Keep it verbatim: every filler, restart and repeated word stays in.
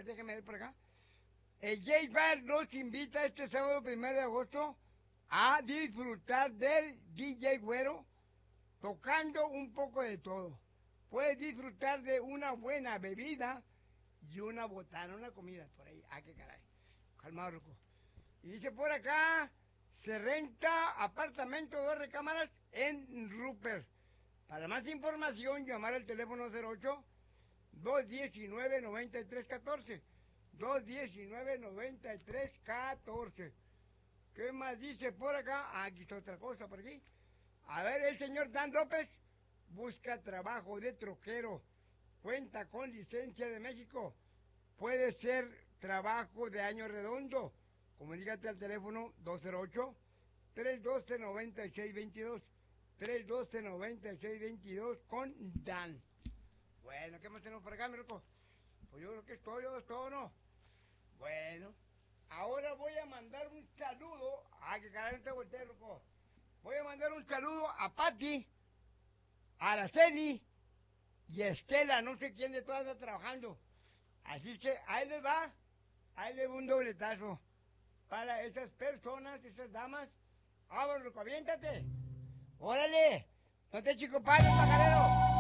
ver, déjame ver por acá. El J Bar nos invita este sábado primero de agosto a disfrutar del D J Güero tocando un poco de todo. Puedes disfrutar de una buena bebida y una botana, una comida por ahí. Ah, qué caray. Calmado, Ruco. Y dice por acá, se renta apartamento dos recámaras en Rupert. Para más información, llamar al teléfono cero ocho, dos uno nueve, nueve tres uno cuatro. dos uno nueve, nueve tres uno cuatro. ¿Qué más dice por acá? Ah, aquí está otra cosa por aquí. A ver, el señor Dan López busca trabajo de troquero. Cuenta con licencia de México. Puede ser trabajo de año redondo. Comunícate al teléfono dos cero ocho, tres uno dos, nueve seis dos dos. tres uno dos, nueve seis dos dos con Dan. Bueno, ¿qué más tenemos por acá, mi Ruco? Pues yo creo que es todo, es todo, ¿no? Bueno, ahora voy a mandar un saludo. Ah, que caray, no te volteé, Ruco. Voy a mandar un saludo a Pati, a Araceli y a Estela. No sé quién de todas está trabajando. Así que ahí les va, ahí les va un dobletazo para esas personas, esas damas. Vámonos, Ruco, aviéntate. Órale, no te chico pares, pajarero.